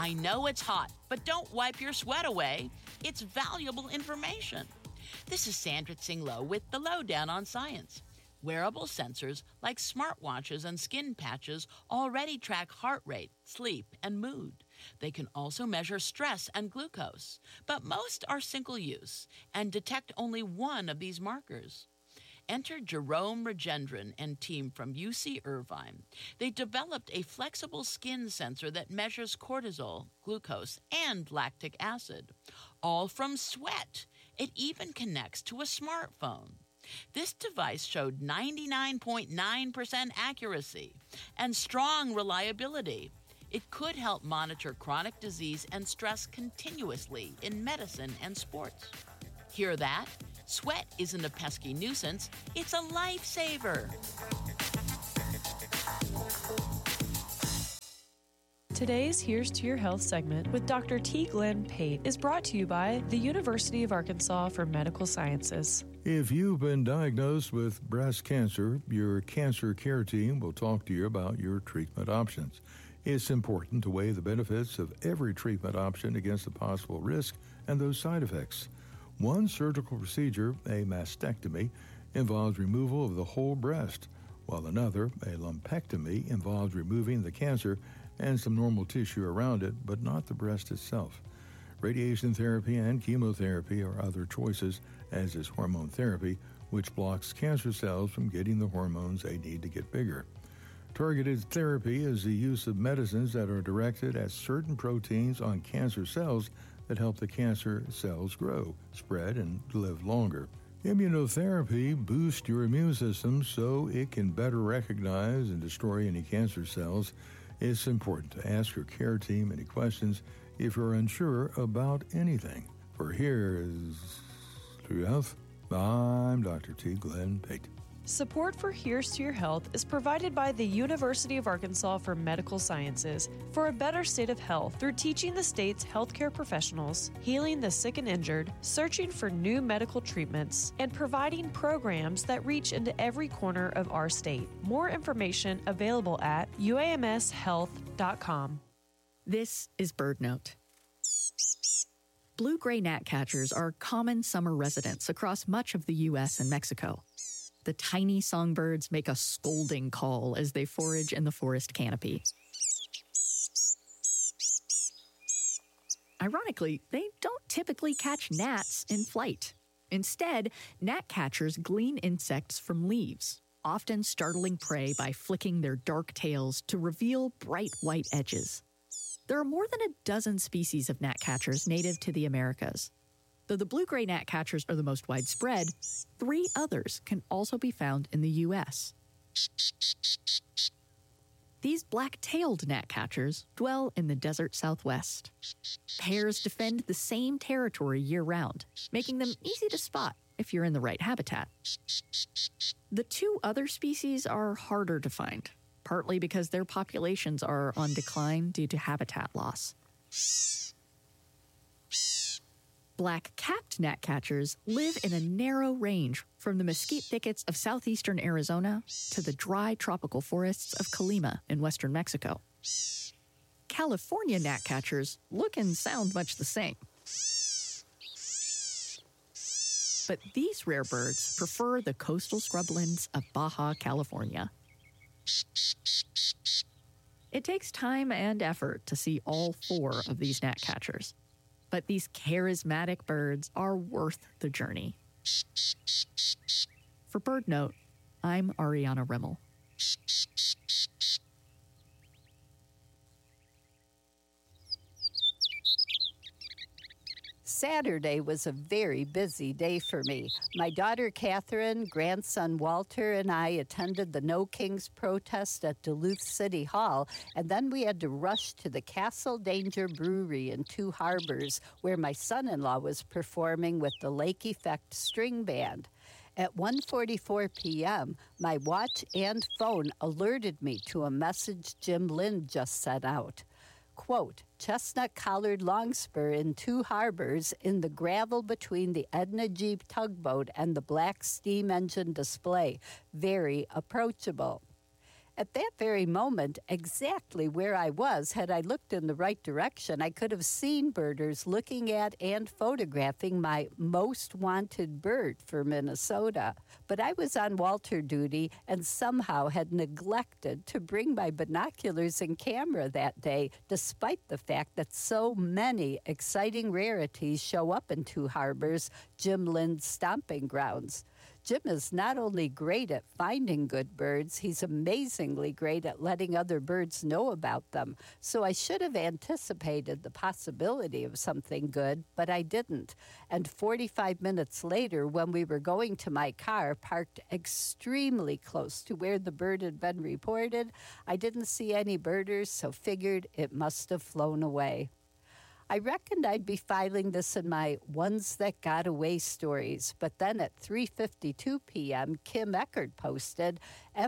I know it's hot, but don't wipe your sweat away. It's valuable information. This is Sandra Tsing Loh with the Lowdown on Science. Wearable sensors like smartwatches and skin patches already track heart rate, sleep, and mood. They can also measure stress and glucose, but most are single use and detect only one of these markers. Enter Jerome Rajendran and team from UC Irvine. They developed a flexible skin sensor that measures cortisol, glucose, and lactic acid, all from sweat. It even connects to a smartphone. This device showed 99.9% accuracy and strong reliability. It could help monitor chronic disease and stress continuously in medicine and sports. Hear that? Sweat isn't a pesky nuisance, it's a lifesaver. Today's Here's to Your Health segment with Dr. T. Glenn Pate is brought to you by the University of Arkansas for Medical Sciences. If you've been diagnosed with breast cancer, your cancer care team will talk to you about your treatment options. It's important to weigh the benefits of every treatment option against the possible risk and those side effects. One surgical procedure, a mastectomy, involves removal of the whole breast, while another, a lumpectomy, involves removing the cancer and some normal tissue around it, but not the breast itself. Radiation therapy and chemotherapy are other choices, as is hormone therapy, which blocks cancer cells from getting the hormones they need to get bigger. Targeted therapy is the use of medicines that are directed at certain proteins on cancer cells that help the cancer cells grow, spread, and live longer. Immunotherapy boosts your immune system so it can better recognize and destroy any cancer cells. It's important to ask your care team any questions if you're unsure about anything. For Here's to Your Health, I'm Dr. T. Glenn Pate. Support for Here's to Your Health is provided by the University of Arkansas for Medical Sciences for a better state of health through teaching the state's healthcare professionals, healing the sick and injured, searching for new medical treatments, and providing programs that reach into every corner of our state. More information available at uamshealth.com. This is BirdNote. Blue-gray gnatcatchers are common summer residents across much of the U.S. and Mexico. The tiny songbirds make a scolding call as they forage in the forest canopy. Ironically, they don't typically catch gnats in flight. Instead, gnatcatchers glean insects from leaves, often startling prey by flicking their dark tails to reveal bright white edges. There are more than a dozen species of gnatcatchers native to the Americas. Though the blue-gray gnatcatchers are the most widespread, 3 others can also be found in the U.S. These black-tailed gnatcatchers dwell in the desert Southwest. Pairs defend the same territory year-round, making them easy to spot if you're in the right habitat. The 2 other species are harder to find, partly because their populations are on decline due to habitat loss. Black-capped gnatcatchers live in a narrow range from the mesquite thickets of southeastern Arizona to the dry tropical forests of Colima in western Mexico. California gnatcatchers look and sound much the same. But these rare birds prefer the coastal scrublands of Baja California. It takes time and effort to see all 4 of these gnatcatchers. But these charismatic birds are worth the journey. For BirdNote, I'm Ariana Rimmel. Saturday was a very busy day for me. My daughter Catherine, grandson Walter, and I attended the No Kings protest at Duluth City Hall, and then we had to rush to the Castle Danger Brewery in Two Harbors, where my son-in-law was performing with the Lake Effect String Band. At 1:44 p.m., my watch and phone alerted me to a message Jim Lind just sent out. Quote, chestnut-collared longspur in Two Harbors in the gravel between the Edna Jeep tugboat and the black steam engine display. Very approachable. At that very moment, exactly where I was, had I looked in the right direction, I could have seen birders looking at and photographing my most wanted bird for Minnesota. But I was on Walter duty and somehow had neglected to bring my binoculars and camera that day, despite the fact that so many exciting rarities show up in Two Harbors, Jim Lind's stomping grounds. Jim is not only great at finding good birds, he's amazingly great at letting other birds know about them. So I should have anticipated the possibility of something good, but I didn't. And 45 minutes later, when we were going to my car, parked extremely close to where the bird had been reported, I didn't see any birders, so figured it must have flown away. I reckoned I'd be filing this in my Ones That Got Away stories, but then at 3:52 p.m., Kim Eckert posted,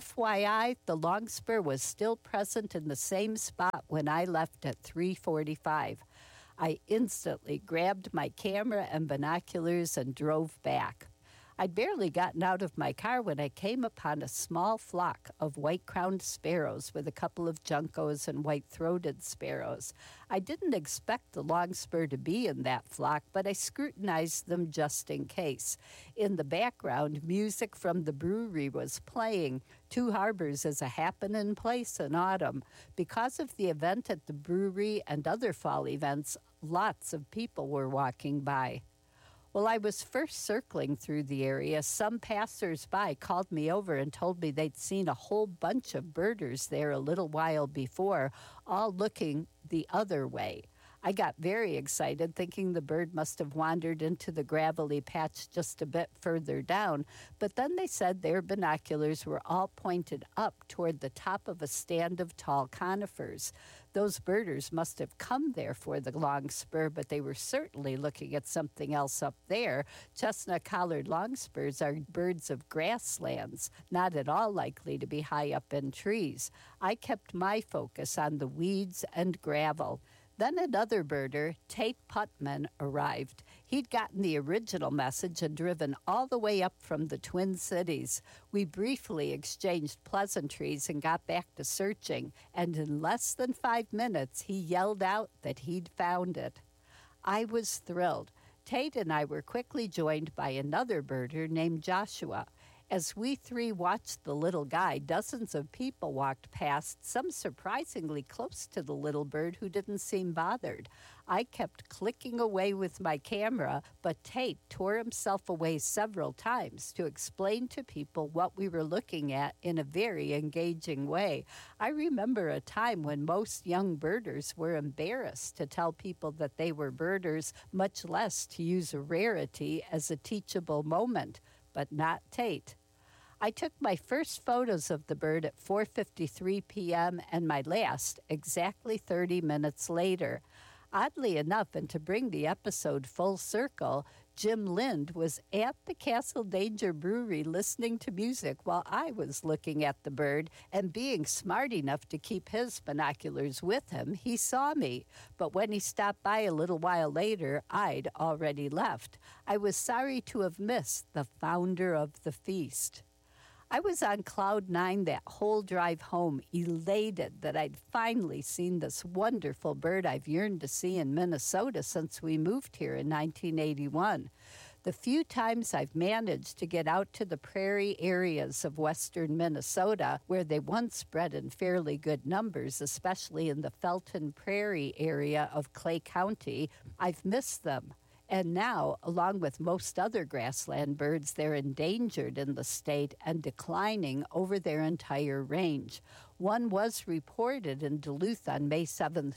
FYI, the longspur was still present in the same spot when I left at 3:45. I instantly grabbed my camera and binoculars and drove back. I'd barely gotten out of my car when I came upon a small flock of white-crowned sparrows with a couple of juncos and white-throated sparrows. I didn't expect the longspur to be in that flock, but I scrutinized them just in case. In the background, music from the brewery was playing. Two Harbors is a happening place in autumn. Because of the event at the brewery and other fall events, lots of people were walking by. While I was first circling through the area, some passers-by called me over and told me they'd seen a whole bunch of birders there a little while before, all looking the other way. I got very excited, thinking the bird must have wandered into the gravelly patch just a bit further down, but then they said their binoculars were all pointed up toward the top of a stand of tall conifers. Those birders must have come there for the longspur, but they were certainly looking at something else up there. Chestnut-collared longspurs are birds of grasslands, not at all likely to be high up in trees. I kept my focus on the weeds and gravel. Then another birder, Tate Putman, arrived. He'd gotten the original message and driven all the way up from the Twin Cities. We briefly exchanged pleasantries and got back to searching, and in less than 5 minutes, he yelled out that he'd found it. I was thrilled. Tate and I were quickly joined by another birder named Joshua. As we three watched the little guy, dozens of people walked past, some surprisingly close to the little bird who didn't seem bothered. I kept clicking away with my camera, but Tate tore himself away several times to explain to people what we were looking at in a very engaging way. I remember a time when most young birders were embarrassed to tell people that they were birders, much less to use a rarity as a teachable moment. But not Tate. I took my first photos of the bird at 4:53 p.m. and my last exactly 30 minutes later. Oddly enough, and to bring the episode full circle, Jim Lind was at the Castle Danger Brewery listening to music while I was looking at the bird, and being smart enough to keep his binoculars with him, he saw me. But when he stopped by a little while later, I'd already left. I was sorry to have missed the founder of the feast. I was on cloud nine that whole drive home, elated that I'd finally seen this wonderful bird I've yearned to see in Minnesota since we moved here in 1981. The few times I've managed to get out to the prairie areas of western Minnesota, where they once bred in fairly good numbers, especially in the Felton Prairie area of Clay County, I've missed them. And now, along with most other grassland birds, they're endangered in the state and declining over their entire range. One was reported in Duluth on May 7,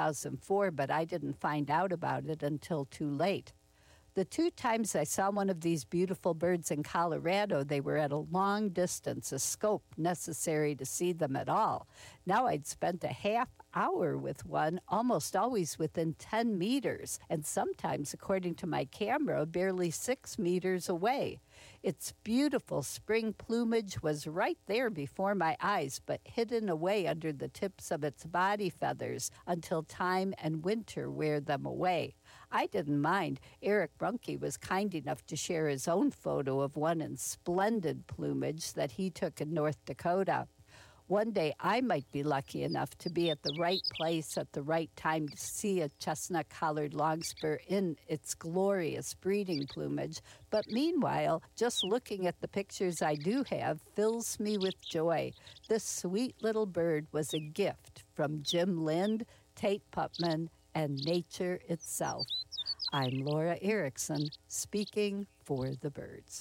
2004, but I didn't find out about it until too late. The 2 times I saw one of these beautiful birds in Colorado, they were at a long distance, a scope necessary to see them at all. Now I'd spent a half hour with one, almost always within 10 meters, and sometimes, according to my camera, barely 6 meters away. Its beautiful spring plumage was right there before my eyes, but hidden away under the tips of its body feathers until time and winter wear them away. I didn't mind. Eric Brunke was kind enough to share his own photo of one in splendid plumage that he took in North Dakota. One day I might be lucky enough to be at the right place at the right time to see a chestnut-collared longspur in its glorious breeding plumage. But meanwhile, just looking at the pictures I do have fills me with joy. This sweet little bird was a gift from Jim Lind, Tate Putman, and nature itself. I'm Laura Erickson, speaking for the birds.